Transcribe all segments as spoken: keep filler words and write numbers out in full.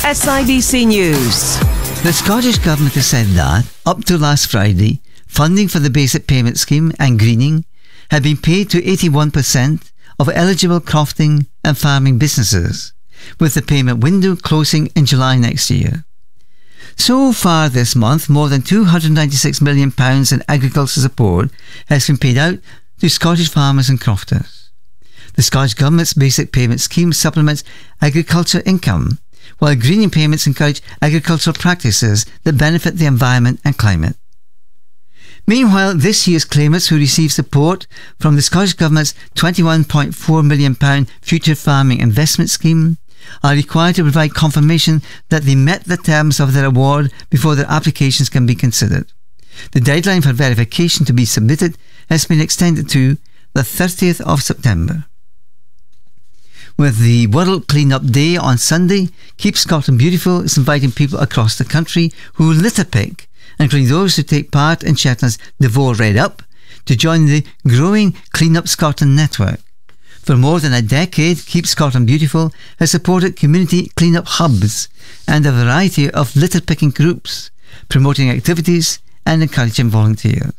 S I B C News. The Scottish Government has said that, up to last Friday, funding for the Basic Payment Scheme and greening had been paid to eighty-one percent of eligible crofting and farming businesses, with the payment window closing in July next year. So far this month, more than two hundred ninety-six million pounds in agricultural support has been paid out to Scottish farmers and crofters. The Scottish Government's Basic Payment Scheme supplements agriculture income, while greening payments encourage agricultural practices that benefit the environment and climate. Meanwhile, this year's claimants who receive support from the Scottish Government's twenty-one point four million pounds Future Farming Investment Scheme are required to provide confirmation that they met the terms of their award before their applications can be considered. The deadline for verification to be submitted has been extended to the thirtieth of September. With the World Clean Up Day on Sunday, Keep Scotland Beautiful is inviting people across the country who litter pick, including those who take part in Shetland's Devore Red Up, to join the growing Clean Up Scotland network. For more than a decade, Keep Scotland Beautiful has supported community clean-up hubs and a variety of litter-picking groups, promoting activities and encouraging volunteers.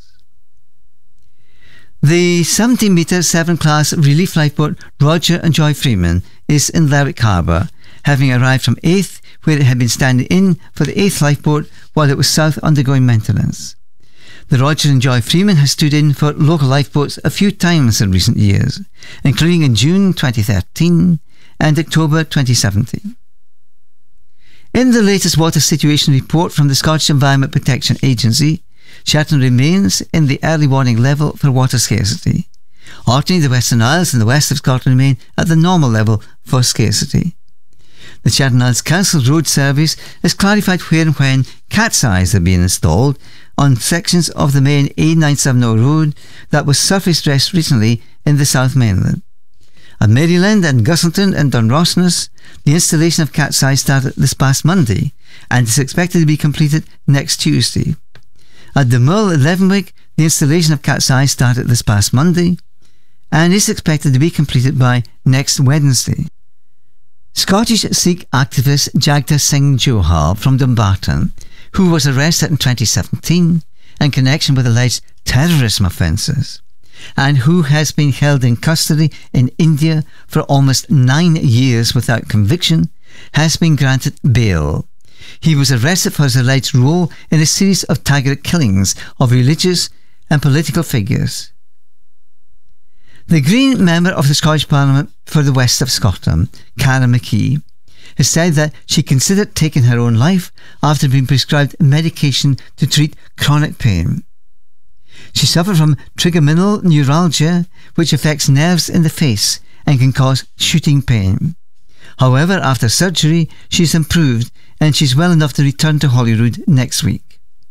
The seventy metre seven class relief lifeboat Roger and Joy Freeman is in Lerwick Harbour, having arrived from Aith, where it had been standing in for the Aith lifeboat while it was south undergoing maintenance. The Roger and Joy Freeman has stood in for local lifeboats a few times in recent years, including in June twenty thirteen and October twenty seventeen. In the latest water situation report from the Scottish Environment Protection Agency, Shetland remains in the early warning level for water scarcity. Orkney, the Western Isles and the west of Scotland remain at the normal level for scarcity. The Shetland Isles Council Road Service has clarified where and when cat's eyes are being installed on sections of the main A nine seventy road that was surface dressed recently in the South Mainland. At Maryland and Gusselton and Dunrossness, the installation of cat's eyes started this past Monday and is expected to be completed next Tuesday. At the Mull at Leavenwick, the installation of cat's eyes started this past Monday and is expected to be completed by next Wednesday. Scottish Sikh activist Jagta Singh Johal from Dumbarton, who was arrested in twenty seventeen in connection with alleged terrorism offences, and who has been held in custody in India for almost nine years without conviction, has been granted bail. He was arrested for his alleged role in a series of targeted killings of religious and political figures. The Green member of the Scottish Parliament for the West of Scotland, Karen McKee, has said that she considered taking her own life after being prescribed medication to treat chronic pain. She suffered from trigeminal neuralgia, which affects nerves in the face and can cause shooting pain. However, after surgery, she's improved and she's well enough to return to Holyrood next week.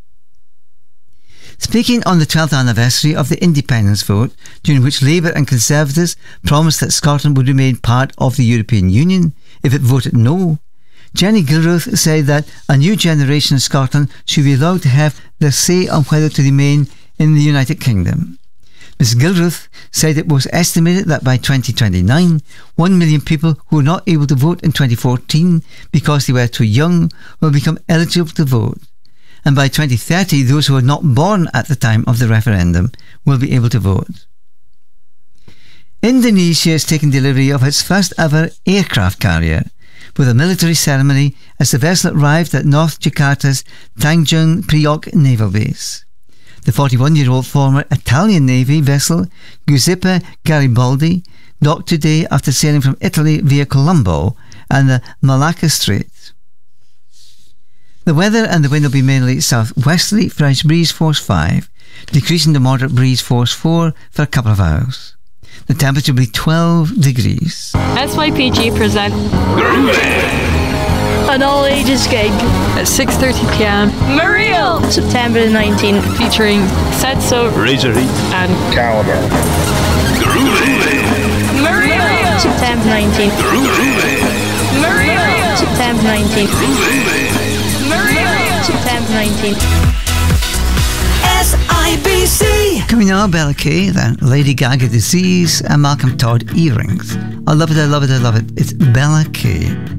Speaking on the twelfth anniversary of the independence vote, during which Labour and Conservatives promised that Scotland would remain part of the European Union if it voted no, Jenny Gilruth said that a new generation of Scotland should be allowed to have their say on whether to remain in the United Kingdom. Miz Gilruth said it was estimated that by twenty twenty-nine, one million people who were not able to vote in twenty fourteen because they were too young will become eligible to vote. And by twenty thirty, those who were not born at the time of the referendum will be able to vote. Indonesia has taken delivery of its first ever aircraft carrier, with a military ceremony as the vessel arrived at North Jakarta's Tanjung Priok Naval Base. The forty-one-year-old former Italian Navy vessel Giuseppe Garibaldi docked today after sailing from Italy via Colombo and the Malacca Strait. The weather and the wind will be mainly southwesterly, fresh breeze force five, decreasing to moderate breeze force four for a couple of hours. The temperature will be twelve degrees. S Y P G present an all-ages gig at six thirty p m Muriel, September the nineteenth, featuring Setso, Razor Heat and Caliber. Muriel, September nineteenth. Muriel, September nineteenth. Muriel, September nineteenth. S I B C. Coming now, Bella Kay, then Lady Gaga Disease and Malcolm Todd Earrings. I love it, I love it, I love it. It's Bella Kay.